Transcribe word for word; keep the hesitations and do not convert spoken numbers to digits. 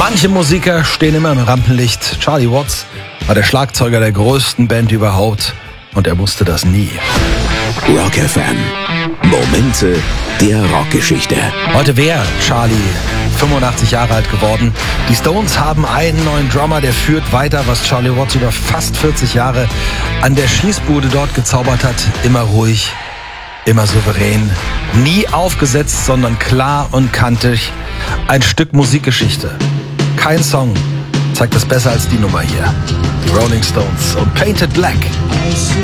Manche Musiker stehen immer im Rampenlicht. Charlie Watts war der Schlagzeuger der größten Band überhaupt und er wusste das nie. Rock F M. Momente der Rockgeschichte. Heute wäre Charlie fünfundachtzig Jahre alt geworden. Die Stones haben einen neuen Drummer, der führt weiter, was Charlie Watts über fast vierzig Jahre an der Schießbude dort gezaubert hat. Immer ruhig, immer souverän, nie aufgesetzt, sondern klar und kantig. Ein Stück Musikgeschichte. Kein Song zeigt es besser als die Nummer hier. Die Rolling Stones und Painted Black.